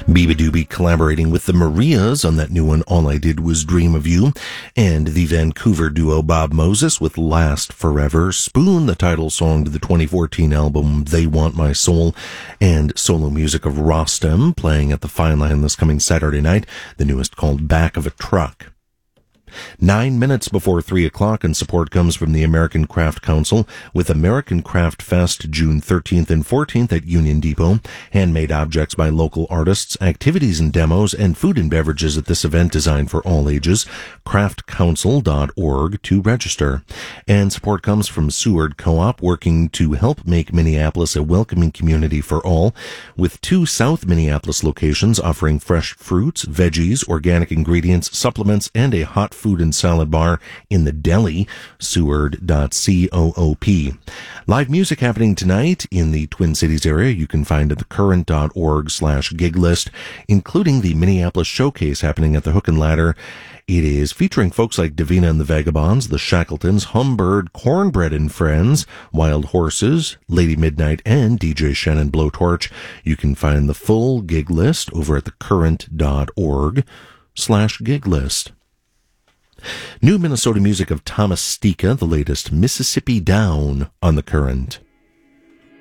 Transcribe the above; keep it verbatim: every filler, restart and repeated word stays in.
Beabadoobie collaborating with the Marias on that new one, All I Did Was Dream of You, and the Vancouver duo Bob Moses with Last Forever, Spoon, the title song to the twenty fourteen album They Want My Soul, and solo music of Rostam playing at the Fine Line this coming Saturday night, the newest called Back of a Truck. Nine minutes before three o'clock, and support comes from the American Craft Council with American Craft Fest June thirteenth and fourteenth at Union Depot. Handmade objects by local artists, activities and demos, and food and beverages at this event designed for all ages. craft council dot org to register. And support comes from Seward Co-op, working to help make Minneapolis a welcoming community for all, with two South Minneapolis locations offering fresh fruits, veggies, organic ingredients, supplements, and a hot food and salad bar in the deli, seward dot coop. Live music happening tonight in the Twin Cities area you can find at the current dot org slash gig list, including the Minneapolis Showcase happening at the Hook and Ladder. It is featuring folks like Davina and the Vagabonds, the Shackletons, Humbird, Cornbread and Friends, Wild Horses, Lady Midnight, and D J Shannon Blowtorch. You can find the full gig list over at the current dot org slash gig list. New Minnesota music of Thomas Stika, the latest Mississippi Down on the Current.